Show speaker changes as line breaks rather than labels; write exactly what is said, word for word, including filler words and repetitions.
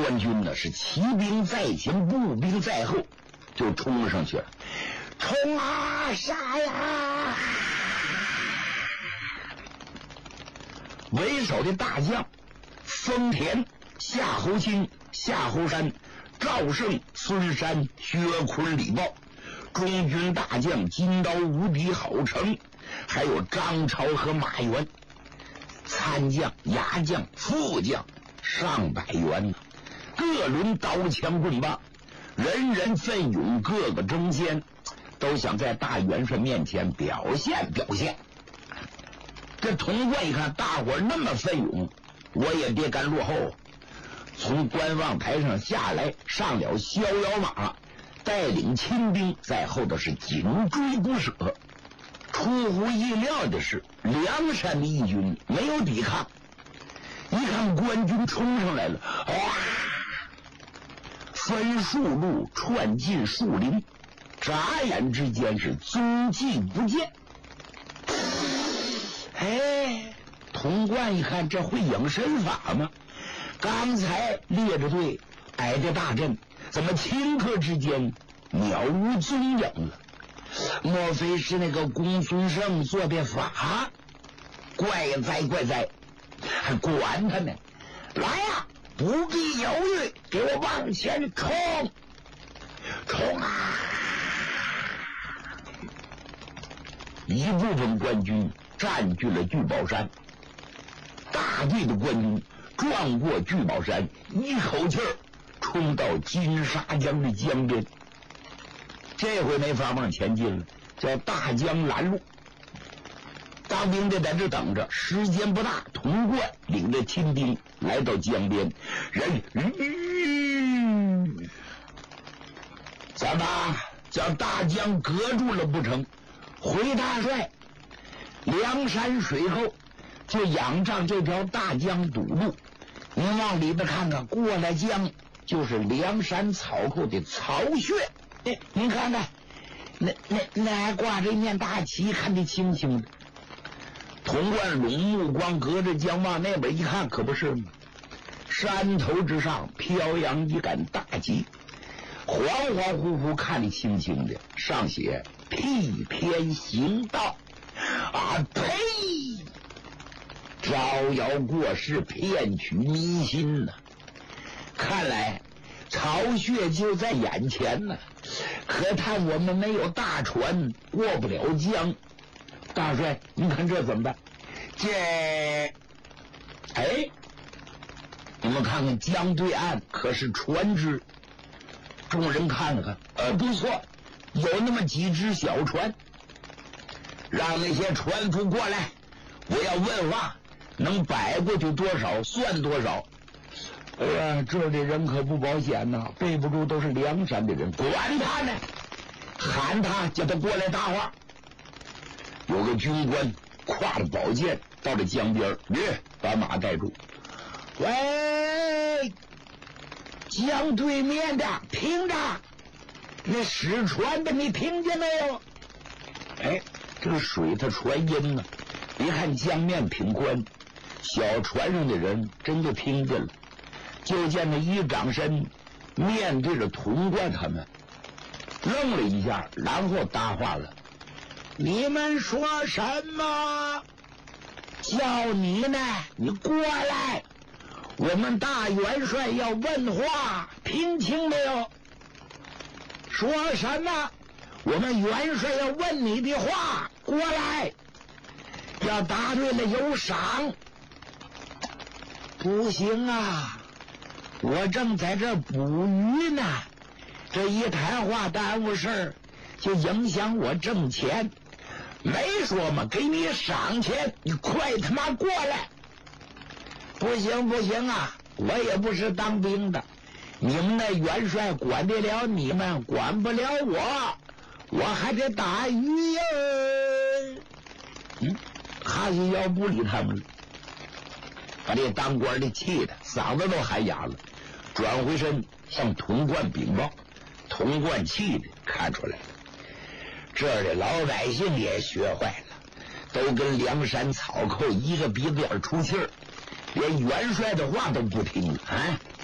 官军呢是骑兵在前，步兵在后，就冲上去了。冲啊，杀呀！为首的大将丰田、夏侯清、夏侯山、赵胜、孙山、薛坤、李豹，中军大将金刀无敌郝成，还有张超和马援，参将、牙将、副将上百员，各轮刀枪棍棒，人人奋勇，个个争先，都想在大元帅面前表现表现。这潼关一看大伙儿那么奋勇，我也别敢落后，从观望台上下来，上了逍遥马，带领亲兵在后头是紧追不舍。出乎意料的是，梁山的义军没有抵抗，一看官军冲上来了，哇！分数路窜进树林，眨眼之间是踪迹不见。哎，潼关一看，这会影身法吗？刚才列着队摆着大阵，怎么顷刻之间渺无踪影了？莫非是那个公孙胜做的法？怪哉怪哉，还管他呢！来呀，不必犹豫，给我往前冲！冲啊！一部分官军占据了聚宝山，大队的官军撞过聚宝山，一口气儿冲到金沙江的江边。这回没法往前进了，叫大江拦路。当兵的在这等着，时间不大，潼关领着亲兵来到江边，人、嗯、怎么将大江隔住了不成？回大帅，梁山水后就仰仗这条大江堵路，您往里边看看，过了江就是梁山草寇的巢穴。哎，您看看，那那那还挂着一面大旗，看得清清的。潼关拢目光隔着江往那边一看，可不是吗？山头之上飘扬一杆大旗，恍恍惚惚看得清清的，上写替天行道。啊呸！招摇过市，骗取民心呢、啊。看来巢穴就在眼前呢、啊，可叹我们没有大船，过不了江。大帅，你看这怎么办？这，哎，你们看看江对岸可是船只？众人看了看，呃，不错，有那么几只小船。让那些船夫过来，我要问话，能摆过去多少算多少。哎呀，这里人可不保险呐、啊，背不住都是梁山的人，管他呢，喊他叫他过来搭话。有个军官挎着宝剑到了江边，别把马带住。喂，江对面的听着，那使船的你听见没有？哎，这个水它船阴呢，一看江面平宽，小船上的人真的听见了。就见那一掌身面对着潼关他们，愣了一下，然后搭话了：你们说什么？叫你呢，你过来，我们大元帅要问话，听清没有？说什么？我们元帅要问你的话，过来，要答对了有赏。不行啊，我正在这捕鱼呢，这一谈话耽误事儿，就影响我挣钱。没说嘛，给你赏钱，你快他妈过来！不行不行啊，我也不是当兵的，你们那元帅管得了你们，管不了我，我还得打鱼呀。嗯，哈西要不理他们了，把这当官的气的嗓子都喊哑了，转回身向潼关禀报。潼关气的看出来了，这儿的老百姓也学坏了，都跟梁山草寇一个鼻子眼出气儿，连元帅的话都不听了啊！